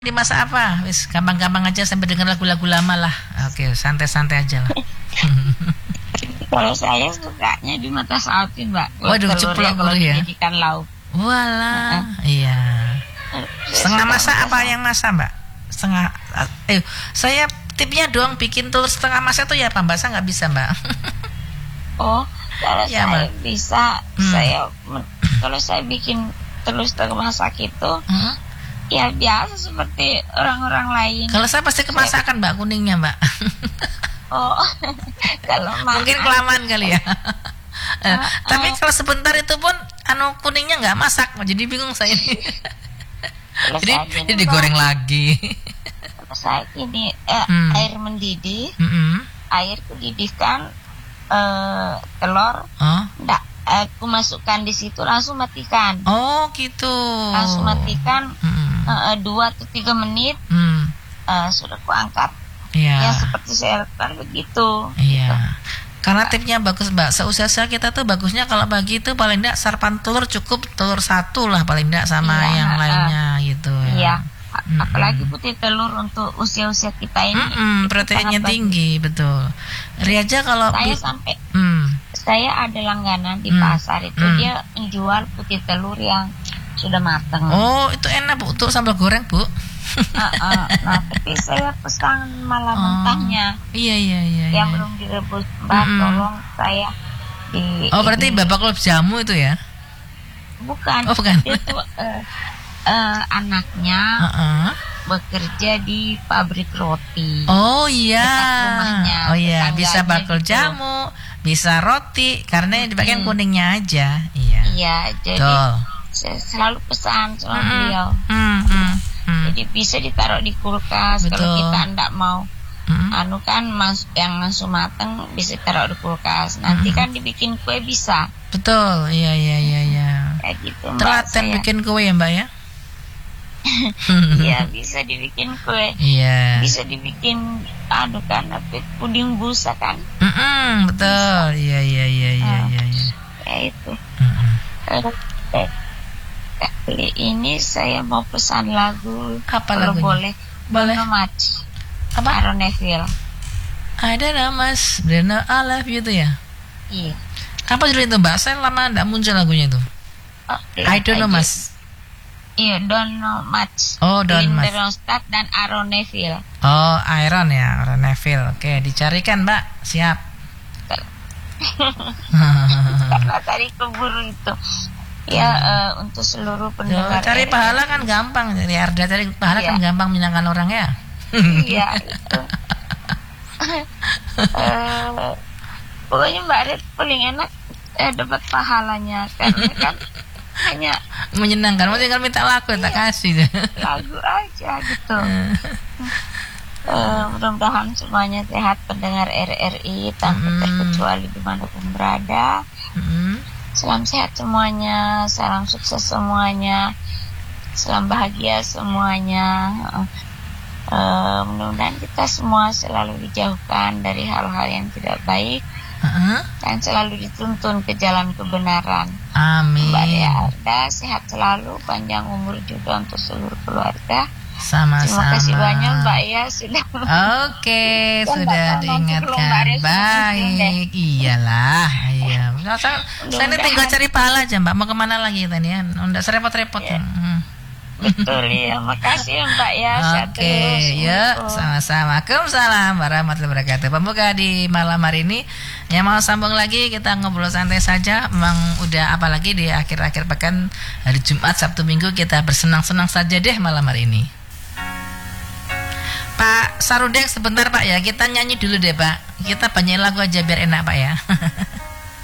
Dimasak apa? Wis gampang-gampang aja sambil dengar lagu-lagu lama lah. Oke, santai-santai aja lah. Kalau saya sukanya di mata sapi, Mbak. Waduh, ceplok kalau ya. dijadikan lauk. Walah, iya. Setengah masak apa yang masak, Mbak? Setengah. Saya tipnya doang bikin telur setengah masak itu ya apa, Mbak? Saya nggak bisa, Mbak. Oh, kalau Ya, saya Mbak. bisa, kalau saya bikin telur setengah masak itu, ya biasa seperti orang-orang lain. Kalau saya pasti kemasakan, Mbak, kuningnya, Mbak. Oh, kalau Mungkin kelamaan kali ya. Tapi kalau sebentar itu pun kuningnya nggak masak, jadi bingung saya ini. Jadi digoreng lagi. Kalau saya ini air mendidih, air didihkan, telur, enggak, aku masukkan di situ langsung matikan. Oh gitu. Langsung matikan 2 atau 3 menit, sudah aku angkat. Iya. Ya seperti saya lakukan begitu. Iya. Gitu. Karena tipnya bagus, Mbak. Seusia kita tuh bagusnya kalau pagi itu paling enggak sarapan telur cukup telur 1 lah paling enggak sama yang lainnya gitu ya. Iya. Apalagi putih telur untuk usia-usia kita ini. Proteinnya tinggi, betul. Riaja kalau saya sampai saya ada langganan di pasar itu dia menjual putih telur yang sudah matang. Oh, itu enak, Bu, untuk sambal goreng, Bu. Nah, tapi saya pesan malah mentahnya. Iya. Yang belum direbus, Mbak, tolong saya di. Oh, berarti Bapak klub jamu itu ya? Bukan. Oh, bukan. Dia tuh anaknya bekerja di pabrik roti. Oh iya. Dekat rumahnya. Oh iya, bisa bakul gitu. jamu, bisa roti karena yang dipakai kuningnya aja. Iya. Iya, jadi saya selalu pesan sama beliau. Jadi bisa ditaruh di kulkas. Betul. Kalau kita enggak mau yang langsung matang bisa taruh di kulkas. Nanti kan dibikin kue bisa. Betul. Iya. Kayak gitu, Mbak. Telaten bikin kue ya, Mbak ya? Iya, bisa dibikin kue. Iya. Bisa dibikin puding busa kan. Betul. Iya. Ya itu. Kali ini saya mau pesan lagu. Apa kalau lagunya? boleh. Boleh. Apa? Aaron Neville. I don't know mas, don't know I love you itu ya? Iya. Apa judul itu, Mbak? Saya lama tidak muncul lagunya itu. I don't know mas. Iya, don't know much. Oh, don't much. Linda Ronstadt dan Aaron Neville. Oh, Aaron ya, Aaron Neville. Oke, dicarikan, Mbak. Siap. Karena tadi keburu itu. Ya, untuk seluruh pendengar. Cari pahala kan gampang. Jadi Arda cari pahala kan gampang menyenangkan orang ya. Iya, itu. Pokoknya Mbak Red paling enak dapat pahalanya karena kan hanya menyenangkan. Mau tinggal minta lagu tak kasih. Lagu aja gitu. Mudah-mudahan semuanya sehat pendengar RRI tanpa terkecuali dimanapun berada. Salam sehat semuanya, salam sukses semuanya, salam bahagia semuanya. Mudah-mudahan kita semua selalu dijauhkan dari hal-hal yang tidak baik dan selalu dituntun ke jalan kebenaran. Amin. Mbak Arda sehat selalu, panjang umur juga untuk seluruh keluarga. Sama-sama. Terima kasih banyak Mbak ya sudah. Oke, sudah diingatkan. Baik, iyalah. Iya. Saya ini tinggal cari pahala aja, Mbak. Mau kemana lagi tadi ya? Enggak serepot-repot. Ya. Betul ya, makasih Mbak ya. Oke, yuk sama-sama. Waalaikumsalam warahmatullahi wabarakatuh. Pembuka di malam hari ini yang mau sambung lagi kita ngobrol santai saja. Memang udah apalagi di akhir-akhir pekan hari Jumat, Sabtu, Minggu kita bersenang-senang saja deh malam hari ini. Pak Sarudek sebentar Pak ya, kita nyanyi dulu deh Pak. Kita banyak lagu aja biar enak Pak ya.